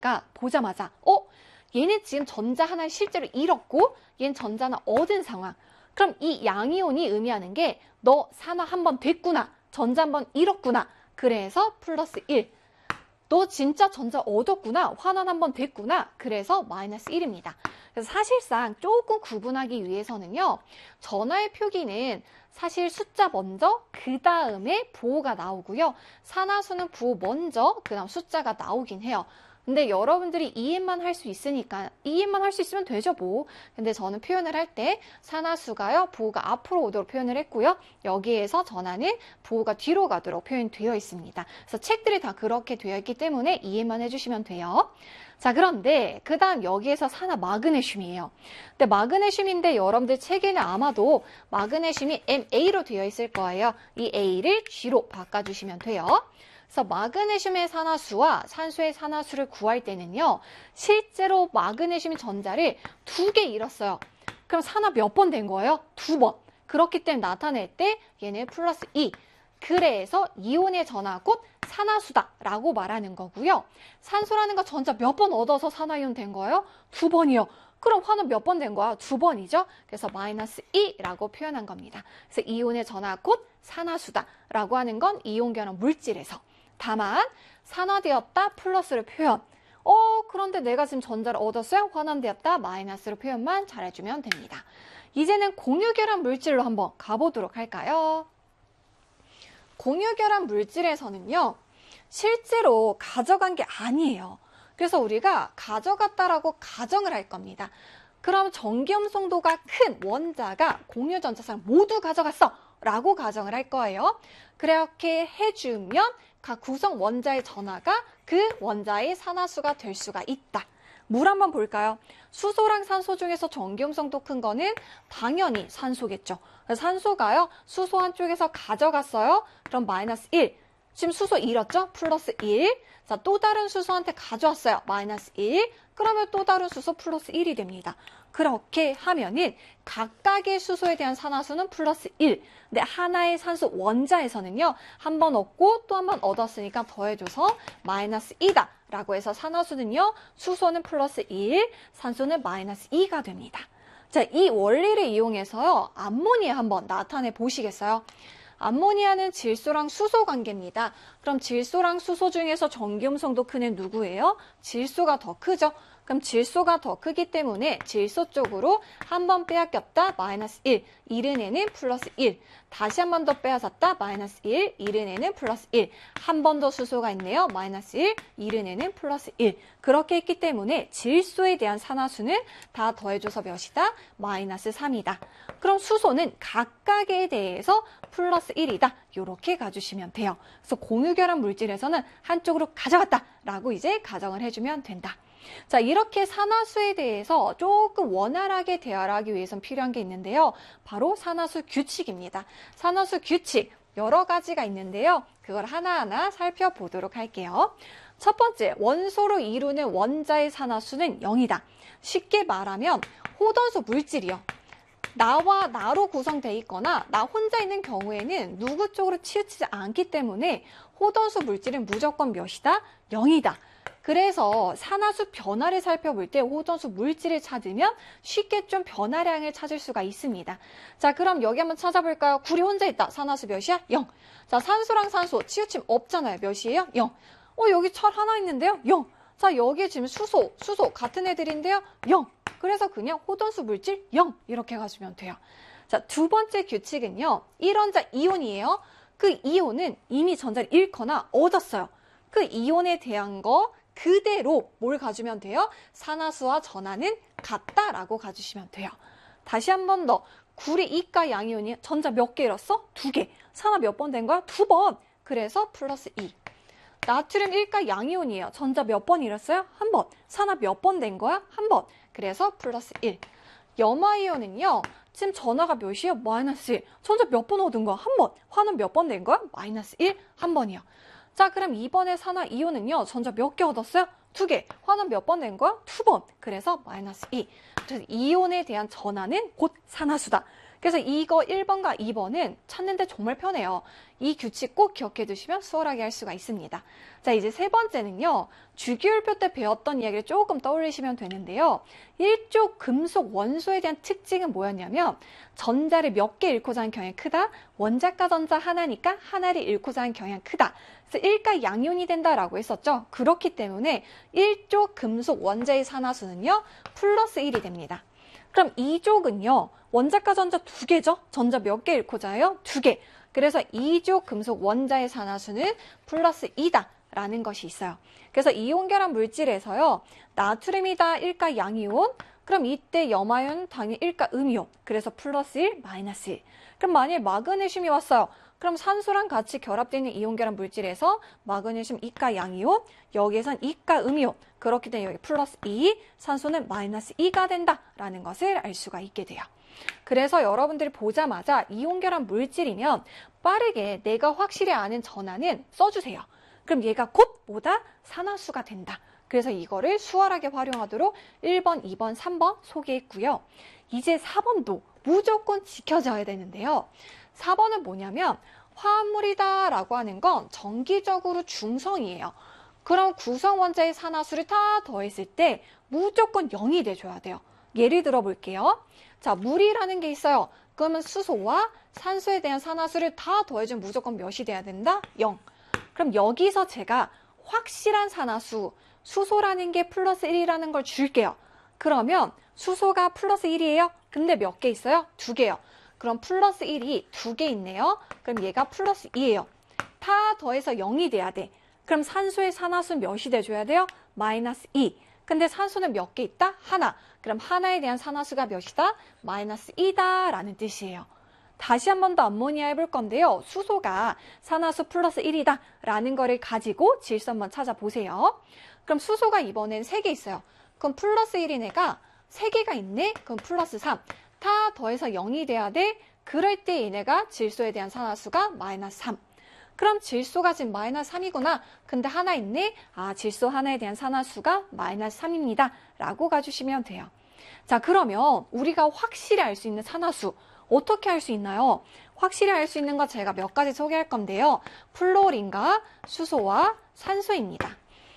그러니까 보자마자 얘는 지금 전자 하나를 실제로 잃었고 얘는 전자 하나 얻은 상황. 그럼 이 양이온이 의미하는 게 너 산화 한 번 됐구나. 전자 한 번 잃었구나. 그래서 플러스 1. 너 진짜 전자 얻었구나. 환원 한 번 됐구나. 그래서 마이너스 1입니다. 그래서 사실상 조금 구분하기 위해서는요. 전화의 표기는 사실 숫자 먼저 그 다음에 부호가 나오고요. 산화수는 부호 먼저 그 다음 숫자가 나오긴 해요. 근데 여러분들이 이해만 할 수 있으니까 이해만 할 수 있으면 되죠 뭐. 근데 저는 표현을 할 때 산화수가요 부호가 앞으로 오도록 표현을 했고요. 여기에서 전화는 부호가 뒤로 가도록 표현되어 있습니다. 그래서 책들이 다 그렇게 되어 있기 때문에 이해만 해주시면 돼요. 자, 그런데 그 다음 여기에서 산화 마그네슘이에요. 근데 마그네슘인데 여러분들 책에는 아마도 마그네슘이 MA로 되어 있을 거예요. 이 A를 G로 바꿔주시면 돼요. 그래서 마그네슘의 산화수와 산소의 산화수를 구할 때는요. 실제로 마그네슘 전자를 2개 잃었어요. 그럼 산화 몇 번 된 거예요? 2번. 그렇기 때문에 나타낼 때 얘는 플러스 2. 그래서 이온의 전화 곧 산화수다라고 말하는 거고요. 산소라는 거 전자 몇 번 얻어서 산화이온 된 거예요? 2번이요. 그럼 화는 몇 번 된 거야? 2번이죠. 그래서 마이너스 2라고 표현한 겁니다. 그래서 이온의 전화 곧 산화수다라고 하는 건 이온 결합 물질에서. 다만 산화되었다 플러스를 표현. 그런데 내가 지금 전자를 얻었어요? 환원되었다 마이너스로 표현만 잘해주면 됩니다. 이제는 공유결합 물질로 한번 가보도록 할까요? 공유결합 물질에서는요. 실제로 가져간 게 아니에요. 그래서 우리가 가져갔다라고 가정을 할 겁니다. 그럼 전기염성도가 큰 원자가 공유전자상 모두 가져갔어 라고 가정을 할 거예요. 그렇게 해주면 각 구성 원자의 전하가 그 원자의 산화수가 될 수가 있다. 물 한번 볼까요? 수소랑 산소 중에서 전기음성도 큰 거는 당연히 산소겠죠. 그래서 산소가요. 수소 한쪽에서 가져갔어요. 그럼 마이너스 1. 지금 수소 잃었죠? 플러스 1. 자, 또 다른 수소한테 가져왔어요. 마이너스 1. 그러면 또 다른 수소 플러스 1이 됩니다. 그렇게 하면은 각각의 수소에 대한 산화수는 플러스 1. 근데 하나의 산소 원자에서는요. 한 번 얻고 또 한 번 얻었으니까 더해줘서 마이너스 2다. 라고 해서 산화수는요. 수소는 플러스 1, 산소는 마이너스 2가 됩니다. 자, 이 원리를 이용해서요. 암모니아 한번 나타내 보시겠어요? 암모니아는 질소랑 수소 관계입니다. 그럼 질소랑 수소 중에서 전기음성도 큰 애 누구예요? 질소가 더 크죠? 그럼 질소가 더 크기 때문에 질소 쪽으로 한 번 빼앗겼다 마이너스 1, 잃은 애는 플러스 1. 다시 한 번 더 빼앗았다 마이너스 1, 잃은 애는 플러스 1. 한 번 더 수소가 있네요. 마이너스 1, 잃은 애는 플러스 1. 그렇게 했기 때문에 질소에 대한 산화수는 다 더해줘서 몇이다? 마이너스 3이다. 그럼 수소는 각각에 대해서 플러스 1이다. 이렇게 가주시면 돼요. 그래서 공유결합 물질에서는 한쪽으로 가져갔다라고 이제 가정을 해주면 된다. 자, 이렇게 산화수에 대해서 조금 원활하게 대화를 하기 위해선 필요한 게 있는데요. 바로 산화수 규칙입니다. 산화수 규칙 여러 가지가 있는데요. 그걸 하나하나 살펴보도록 할게요. 첫 번째, 원소로 이루는 원자의 산화수는 0이다. 쉽게 말하면 호돈수 물질이요. 나와 나로 구성되어 있거나 나 혼자 있는 경우에는 누구 쪽으로 치우치지 않기 때문에 호돈수 물질은 무조건 몇이다? 0이다. 그래서 산화수 변화를 살펴볼 때 호돈수 물질을 찾으면 쉽게 좀 변화량을 찾을 수가 있습니다. 자, 그럼 여기 한번 찾아볼까요? 구리 혼자 있다. 산화수 몇이야? 0. 자, 산소랑 산소 치우침 없잖아요. 몇이에요? 0. 여기 철 하나 있는데요? 0. 자, 여기에 지금 수소 같은 애들인데요? 0. 그래서 그냥 호돈수 물질 0 이렇게 가시면 돼요. 자, 두 번째 규칙은요. 1원자 이온이에요. 그 이온은 이미 전자를 잃거나 얻었어요. 그 이온에 대한 거 그대로 뭘 가주면 돼요? 산화수와 전하는 같다라고 가주시면 돼요. 다시 한 번 더. 구리 이가 양이온이 전자 몇 개 잃었어? 2개. 산화 몇 번 된 거야? 2번. 그래서 플러스 2. 나트륨 1가 양이온이에요. 전자 몇 번 잃었어요? 한 번. 산화 몇 번 된 거야? 한 번. 그래서 플러스 1. 염화이온은요. 지금 전하가 몇이에요? 마이너스 1. 전자 몇 번 얻은 거야? 한 번. 화는 몇 번 된 거야? 마이너스 1. 한 번이요. 자, 그럼 이번에 산화이온은요. 전자 몇 개 얻었어요? 2개. 화는 몇 번 된 거야? 2번. 그래서 마이너스 2. 그래서 이온에 대한 전하는 곧 산화수다. 그래서 이거 1번과 2번은 찾는데 정말 편해요. 이 규칙 꼭 기억해 두시면 수월하게 할 수가 있습니다. 자, 이제 세 번째는요. 주기율표 때 배웠던 이야기를 조금 떠올리시면 되는데요. 일조 금속 원소에 대한 특징은 뭐였냐면 전자를 몇 개 잃고자 하는 경향이 크다. 원자과 전자 하나니까 하나를 잃고자 하는 경향이 크다. 그래서 일가 양이온이 된다라고 했었죠. 그렇기 때문에 일조 금속 원자의 산화수는요. 플러스 1이 됩니다. 그럼 2족은요. 원자과 전자 2개죠. 전자 몇 개 잃고자 해요? 2개. 그래서 2족 금속 원자의 산화수는 플러스 2다. 라는 것이 있어요. 그래서 이온결합 물질에서요. 나트륨이다 1가 양이온. 그럼 이때 염화이온 당연히 1가 음이온. 그래서 플러스 1, 마이너스 1. 그럼 만일 마그네슘이 왔어요. 그럼 산소랑 같이 결합되어 있는 이온결합 물질에서 마그네슘 2가 양이온, 여기에선 2가 음이온. 그렇기 때문에 여기 플러스 2, 산소는 마이너스 2가 된다라는 것을 알 수가 있게 돼요. 그래서 여러분들이 보자마자 이온결합 물질이면 빠르게 내가 확실히 아는 전하는 써주세요. 그럼 얘가 곧 뭐다? 산화수가 된다. 그래서 이거를 수월하게 활용하도록 1번, 2번, 3번 소개했고요. 이제 4번도 무조건 지켜져야 되는데요. 4번은 뭐냐면 화합물이다 라고 하는 건 정기적으로 중성이에요. 그럼 구성원자의 산화수를 다 더했을 때 무조건 0이 돼줘야 돼요. 예를 들어 볼게요. 자, 물이라는 게 있어요. 그러면 수소와 산소에 대한 산화수를 다 더해주면 무조건 몇이 돼야 된다? 0. 그럼 여기서 제가 확실한 산화수, 수소라는 게 플러스 1이라는 걸 줄게요. 그러면 수소가 플러스 1이에요? 근데 몇 개 있어요? 2개요. 그럼 플러스 1이 2개 있네요. 그럼 얘가 플러스 2예요. 다 더해서 0이 돼야 돼. 그럼 산소의 산화수는 몇이 돼줘야 돼요? 마이너스 2. 근데 산소는 몇 개 있다? 하나. 그럼 하나에 대한 산화수가 몇이다? 마이너스 2다 라는 뜻이에요. 다시 한 번 더 암모니아 해볼 건데요. 수소가 산화수 플러스 1이다 라는 거를 가지고 질소 한번 찾아보세요. 그럼 수소가 이번엔 3개 있어요. 그럼 플러스 1인 애가 3개가 있네? 그럼 플러스 3. 다 더해서 0이 돼야 돼? 그럴 때 얘네가 질소에 대한 산화수가 마이너스 3. 그럼 질소가 지금 마이너스 3이구나. 근데 하나 있네? 아, 질소 하나에 대한 산화수가 마이너스 3입니다. 라고 가주시면 돼요. 자, 그러면 우리가 확실히 알 수 있는 산화수 어떻게 할 수 있나요? 확실히 알 수 있는 거 제가 몇 가지 소개할 건데요. 플로린과 수소와 산소입니다.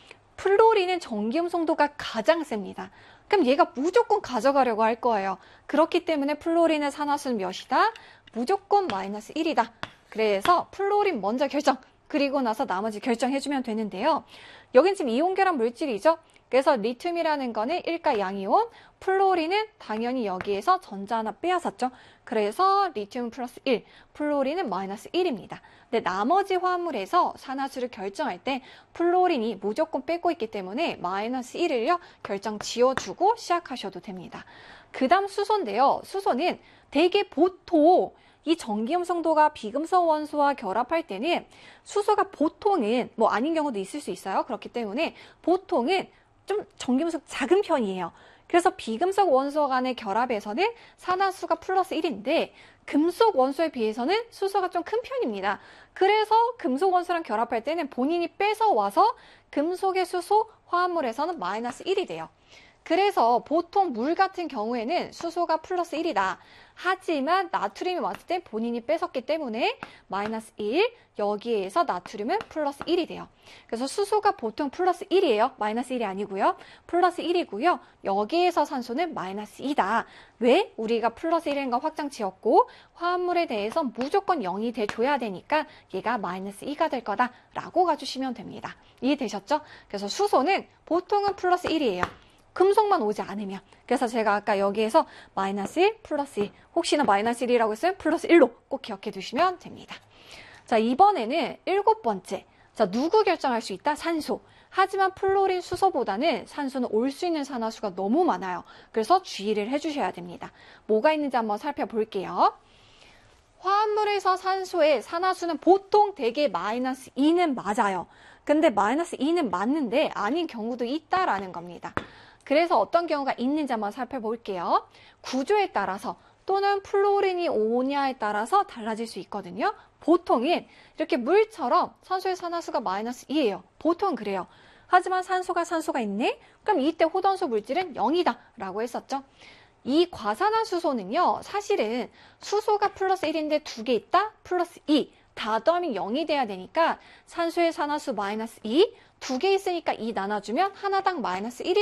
플로린은 전기음 성도가 가장 셉니다. 그럼 얘가 무조건 가져가려고 할 거예요. 그렇기 때문에 플로린의 산화수는 몇이다? 무조건 마이너스 1이다. 그래서 플로린 먼저 결정, 그리고 나서 나머지 결정해주면 되는데요. 여긴 지금 이온결합 물질이죠. 그래서 리튬이라는 거는 1가 양이온, 플로린은 당연히 여기에서 전자 하나 빼앗았죠. 그래서 리튬은 플러스 1, 플로린은 마이너스 1입니다. 근데 나머지 화합물에서 산화수를 결정할 때 플로린이 무조건 빼고 있기 때문에 마이너스 1을요 결정 지워주고 시작하셔도 됩니다. 그 다음 수소인데요. 수소는 되게 보통 이 전기음 성도가 비금속 원소와 결합할 때는 수소가 보통은 뭐 아닌 경우도 있을 수 있어요. 그렇기 때문에 보통은 좀 전기음속 작은 편이에요. 그래서 비금속 원소 간의 결합에서는 산화수가 플러스 1인데 금속 원소에 비해서는 수소가 좀 큰 편입니다. 그래서 금속 원소랑 결합할 때는 본인이 뺏어와서 금속의 수소 화합물에서는 마이너스 1이 돼요. 그래서 보통 물 같은 경우에는 수소가 플러스 1이다. 하지만 나트륨이 왔을 때 본인이 뺏었기 때문에 마이너스 1, 여기에서 나트륨은 플러스 1이 돼요. 그래서 수소가 보통 플러스 1이에요. 마이너스 1이 아니고요. 플러스 1이고요. 여기에서 산소는 마이너스 2다. 왜? 우리가 플러스 1인 거 확장 지었고 화합물에 대해서 무조건 0이 돼줘야 되니까 얘가 마이너스 2가 될 거다라고 가주시면 됩니다. 이해되셨죠? 그래서 수소는 보통은 플러스 1이에요. 금속만 오지 않으면. 그래서 제가 아까 여기에서 마이너스 1, 플러스 1, 혹시나 마이너스 1이라고 했으면 플러스 1로 꼭 기억해 두시면 됩니다. 자, 이번에는 7번째. 자, 누구 결정할 수 있다? 산소. 하지만 플로린, 수소보다는 산소는 올 수 있는 산화수가 너무 많아요. 그래서 주의를 해주셔야 됩니다. 뭐가 있는지 한번 살펴볼게요. 화합물에서 산소의 산화수는 보통 대개 마이너스 2는 맞아요. 근데 마이너스 2는 맞는데 아닌 경우도 있다라는 겁니다. 그래서 어떤 경우가 있는지 한번 살펴볼게요. 구조에 따라서 또는 플로린이 오냐에 따라서 달라질 수 있거든요. 보통은 이렇게 물처럼 산소의 산화수가 마이너스 2예요. 보통 그래요. 하지만 산소가 있네? 그럼 이때 호던수 물질은 0이다 라고 했었죠. 이 과산화수소는요, 사실은 수소가 플러스 1인데 2개 있다? 플러스 2. 다 더하면 0이 돼야 되니까 산소의 산화수 마이너스 2, 2개 있으니까 2 나눠주면 하나당 마이너스 1이